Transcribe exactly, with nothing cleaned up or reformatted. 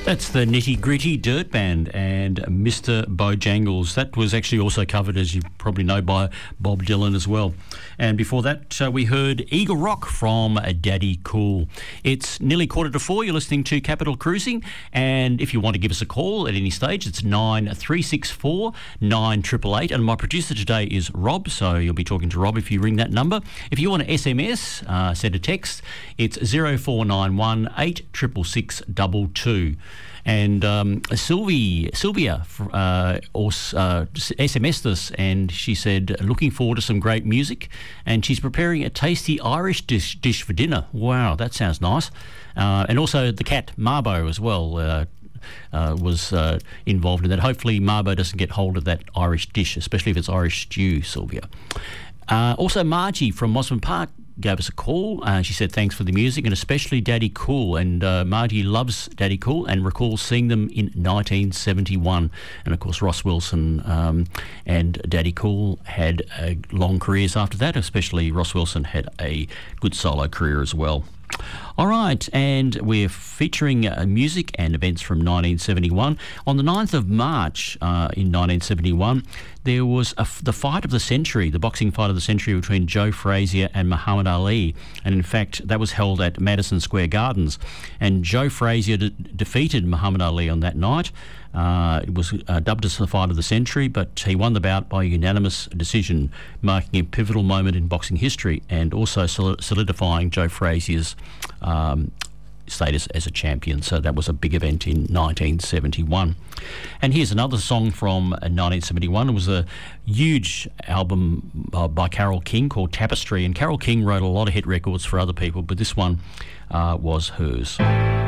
That's the Nitty Gritty Dirt Band and Mister Bojangles. That was actually also covered, as you probably know, by Bob Dylan as well. And before that, uh, we heard Eagle Rock from Daddy Cool. It's nearly quarter to four. You're listening to Capital Cruising. And if you want to give us a call at any stage, it's nine three six four nine eight eight eight. And my producer today is Rob, so you'll be talking to Rob if you ring that number. If you want to S M S, uh, send a text, it's zero four nine one eight six six six two two. And um, Sylvie, Sylvia uh, also, uh, S M S'd us, and she said, looking forward to some great music, and she's preparing a tasty Irish dish, dish for dinner. Wow, that sounds nice. Uh, and also the cat, Marbo, as well, uh, uh, was uh, involved in that. Hopefully Marbo doesn't get hold of that Irish dish, especially if it's Irish stew, Sylvia. Uh, also, Margie from Mosman Park gave us a call. Uh, she said thanks for the music and especially Daddy Cool. And uh, Margie loves Daddy Cool and recalls seeing them in nineteen seventy-one. And of course, Ross Wilson um, and Daddy Cool had uh, long careers after that, especially Ross Wilson had a good solo career as well. All right, and we're featuring uh, music and events from nineteen seventy-one. On the ninth of March uh, in nineteen seventy-one, there was a f- the fight of the century, the boxing fight of the century between Joe Frazier and Muhammad Ali. And in fact, that was held at Madison Square Gardens. And Joe Frazier de- defeated Muhammad Ali on that night. Uh, it was uh, dubbed as the fight of the century, but he won the bout by unanimous decision, marking a pivotal moment in boxing history and also sol- solidifying Joe Frazier's um, status as a champion. So that was a big event in nineteen seventy-one. And here's another song from nineteen seventy-one. It was a huge album uh, by Carole King called Tapestry, and Carole King wrote a lot of hit records for other people, but this one uh, was hers.